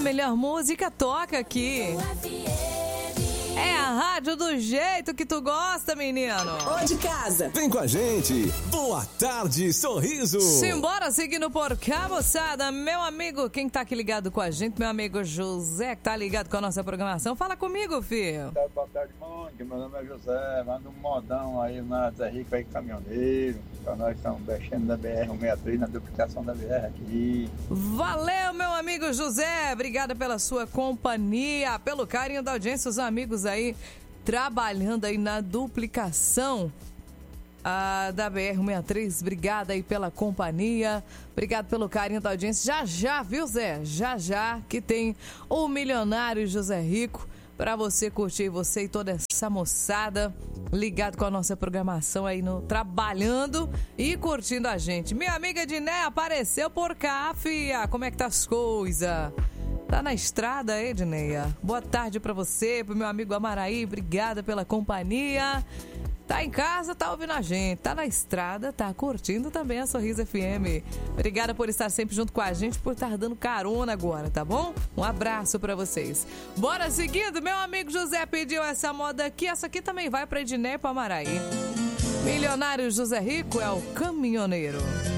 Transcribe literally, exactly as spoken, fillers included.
melhor música toca aqui. É a rádio do jeito que tu gosta, menino. Ou de casa. Vem com a gente. Boa tarde, Sorriso. Simbora, seguindo por cá, moçada. Meu amigo, quem tá aqui ligado com a gente, meu amigo José, que tá ligado com a nossa programação. Fala comigo, filho. Boa tarde, Mônica. Meu nome é José. Manda um modão aí na Zé Rico aí, caminhoneiro. Pra nós estamos mexendo da B R cento e sessenta e três, na duplicação da B R aqui. Valeu, meu amigo José. Obrigada pela sua companhia, pelo carinho da audiência, os amigos aí trabalhando aí na duplicação ah, da B R cento e sessenta e três. Obrigada aí pela companhia, obrigado pelo carinho da audiência. Já já, viu, Zé? Já já que tem o milionário José Rico para você curtir, você e toda essa moçada ligado com a nossa programação aí no trabalhando e curtindo a gente. Minha amiga Diné apareceu por cá, fia. Como é que tá as coisas? Tá na estrada, Edneia? Boa tarde pra você, pro meu amigo Amaraí, obrigada pela companhia. Tá em casa, tá ouvindo a gente, tá na estrada, tá curtindo também a Sorriso F M. Obrigada por estar sempre junto com a gente, por estar dando carona agora, tá bom? Um abraço pra vocês. Bora seguindo, meu amigo José pediu essa moda aqui, essa aqui também vai pra Edneia e pro Amaraí. Milionário José Rico é o caminhoneiro.